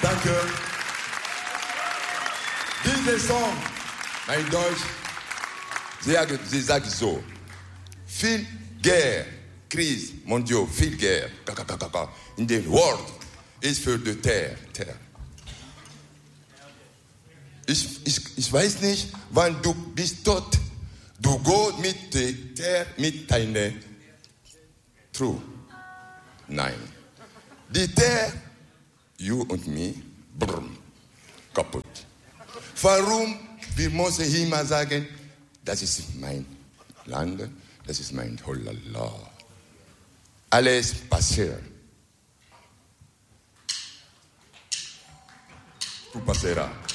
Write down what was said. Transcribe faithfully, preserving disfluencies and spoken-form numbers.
Danke. Dieser Song, mein Deutsch, sie, sie sagt so, viel Guerre, Krise, mondiale, viel Guerre, in der World ist für die Terre. Terre. Ich, ich, ich weiß nicht, wann du bist tot, du gehst mit der Terre, mit deiner True. Nein. Die Terre, you und me, brumm, kaputt. Warum? Wir müssen immer sagen, das ist mein Land, das ist mein Holala. Alles passiert. Tu passeras.